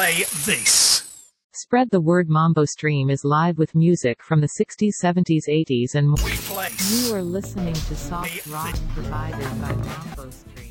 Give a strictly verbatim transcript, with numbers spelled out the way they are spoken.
play this. Spread the word. Mambo Stream is live with music from the sixties, seventies, eighties and more. We play. You are listening to soft rock provided by Mambo Stream.